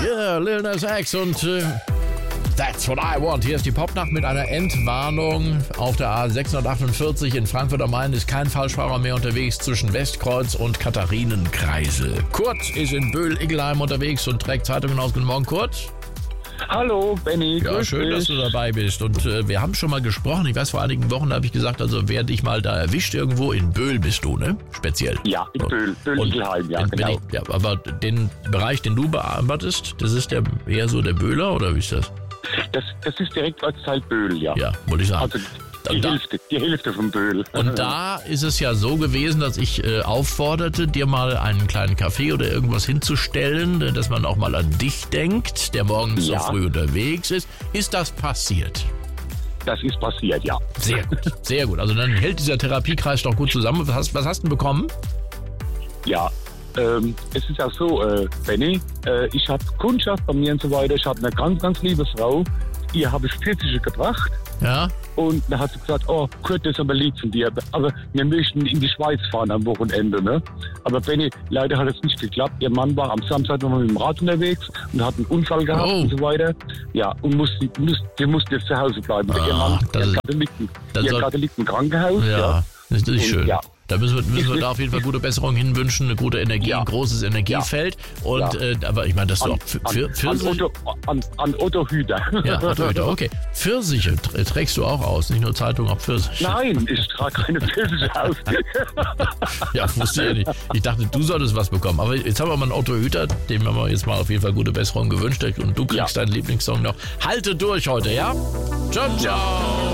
Yeah, Lil Nas X und That's What I Want. Hier ist die Popnacht mit einer Entwarnung. Auf der A648 in Frankfurt am Main ist kein Falschfahrer mehr unterwegs zwischen Westkreuz und Katharinenkreisel. Kurt ist in Böhl-Iggelheim unterwegs und trägt Zeitungen aus. Guten Morgen, Kurt. Hallo, Benny. Ja, schön, dass du dabei bist. Und wir haben schon mal gesprochen. Ich weiß, vor einigen Wochen habe ich gesagt, also wer dich mal da erwischt irgendwo, in Böhl bist du, ne? Speziell. Ja, in Böhl-Iggelheim, ja, genau. Ja, aber den Bereich, den du bearbeitest, das ist eher so der Böhler, oder wie ist das? Das ist direkt Ortsteil Böhl, ja. Ja, wollte ich sagen. Also die Hälfte von Böhl. Und da ist es ja so gewesen, dass ich aufforderte, dir mal einen kleinen Kaffee oder irgendwas hinzustellen, dass man auch mal an dich denkt, der morgens so früh unterwegs ist. Ist das passiert? Das ist passiert, ja. Sehr gut, sehr gut. Also dann hält dieser Therapiekreis doch gut zusammen. Was hast du denn bekommen? Ja, es ist auch so, Benny, ich habe Kundschaft bei mir und so weiter. Ich habe eine ganz, ganz liebe Frau, ihr habe ich 40 gebracht. Ja. Und dann hat sie gesagt, oh, Kurt, das ist aber lieb von dir. Aber wir möchten in die Schweiz fahren am Wochenende, ne? Aber Benny, leider hat es nicht geklappt. Ihr Mann war am Samstag noch mit dem Rad unterwegs und hat einen Unfall gehabt und so weiter. Ja, und wir mussten jetzt zu Hause bleiben. Ihr Mann, gerade liegt im Krankenhaus. Ja, das ist nicht schön. Ja. Da müssen wir da auf jeden Fall gute Besserung hinwünschen, eine gute Energie, ein großes Energiefeld. Und aber ich meine, dass du auch Pfirsiche... An Otto Hüder. Ja, Otto Hüder, okay. Pfirsiche trägst du auch aus, nicht nur Zeitung, auch Pfirsiche. Nein, ich trage keine Pfirsiche aus. Ja, wusste ich ja nicht. Ich dachte, du solltest was bekommen. Aber jetzt haben wir mal einen Otto Hüder, dem haben wir jetzt mal auf jeden Fall gute Besserung gewünscht. Und du kriegst deinen Lieblingssong noch. Halte durch heute, ja? Ciao, ciao.